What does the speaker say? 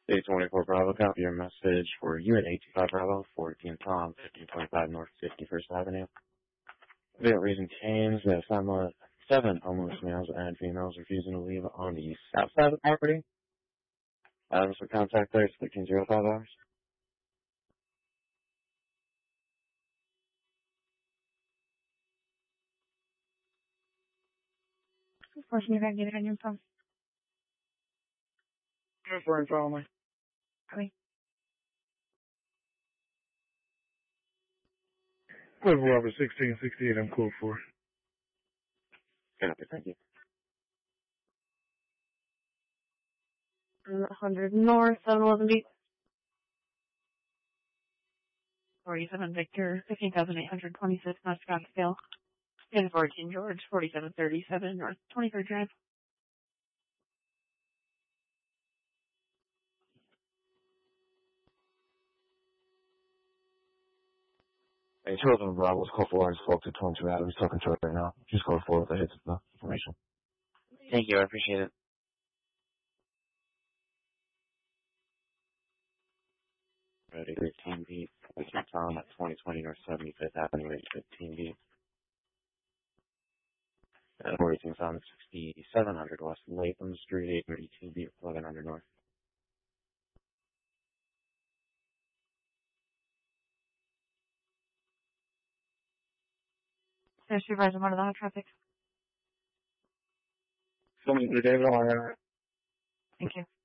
824 Bravo, copy your message for you at 825 Bravo, 14 Tom, 1525 North 51st Avenue. Vehicle reason changed. We have 7 homeless males and females refusing to leave on the south side of the property. Items for contact there is 1305 hours. Unfortunately, I get it on your phone. Just for info only. Copy. Level over 1668, I'm code 4. Copy, thank you. 100 North, 711 Beat. 47 Victor, 15,826 North Scottsdale. And 14 George, 4737 North 23rd Drive. Hey, Children of Bravo's call for Lawrence Folk to 22 Adams, talking to her right now. She's called for with the hits of the information. Thank you, I appreciate it. Ready, 15 beat. We can Tom at 2020 North 75th Avenue, 15 beat. And 14 Tom, 6700 West Latham Street, 832 beat, 1100 North. Supervisor, one of the hot traffic. Somebody to David, all right. Thank you.